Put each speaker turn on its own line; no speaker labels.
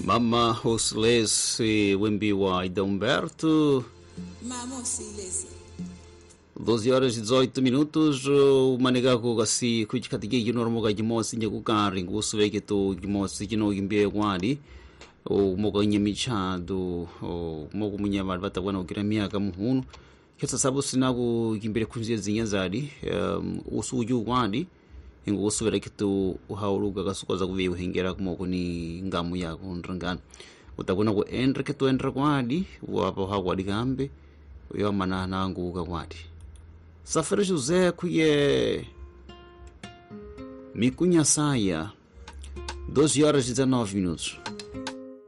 Mama Rosilese, wimbi wa Ida Humberto.
Mama Rosilese.
12 horas e 18 minutos. O manegako kasi kuchikatike normal ga gimosi nyakukari ngusubeke to gimosi kino gimbe kwadi. O moka nyamichado o moka munyama batabwana ukira miaka muhunu. Kesa sabu sinaku gimbere kunzie zinyazadi usuju kwadi. Ingo usubira kitu uhauluga kasukoza kubiye uhengera kumoko ni ngamu yako nrangana utakuna ku entra kitu entra kwadi wapo hakwadi kambe uyo mana nangu kwadi Safari José kuye Mikunya Saya 12 horas e 19 minutos.